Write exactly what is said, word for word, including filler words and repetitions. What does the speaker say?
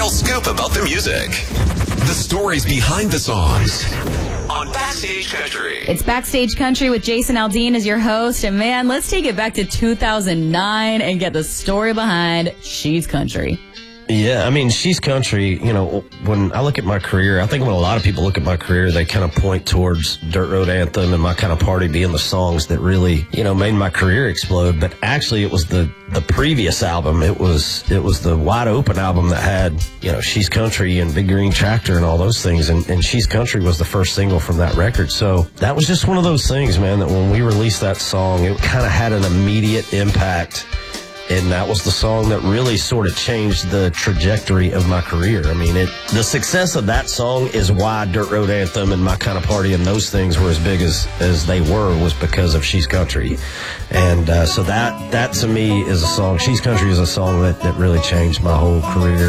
real scoop about the music. The stories behind the songs on Backstage Country. It's Backstage Country with Jason Aldean as your host. And man, let's take it back to two thousand nine and get the story behind She's Country. Yeah, I mean, She's Country, you know, when I look at my career, I think when a lot of people look at my career, they kind of point towards Dirt Road Anthem and My Kind of Party being the songs that really, you know, made my career explode. But actually, it was the, the previous album. It was it was the Wide Open album that had, you know, She's Country and Big Green Tractor and all those things. And, and She's Country was the first single from that record. So that was just one of those things, man, that when we released that song, it kind of had an immediate impact. And that was the song that really sort of changed the trajectory of my career. I mean, it the success of that song is why Dirt Road Anthem and My Kind of Party and those things were as big as, as they were, was because of She's Country. And uh, so that, that to me is a song, She's Country is a song that, that really changed my whole career.